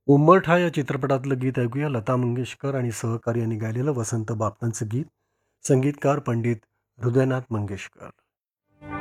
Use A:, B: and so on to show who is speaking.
A: उंबरठा या चित्रपटातलं गीत ऐकूया. लता मंगेशकर आणि सहकार्याने गायलेलं वसंत बापटांचं गीत. संगीतकार पंडित हृदयनाथ मंगेशकर.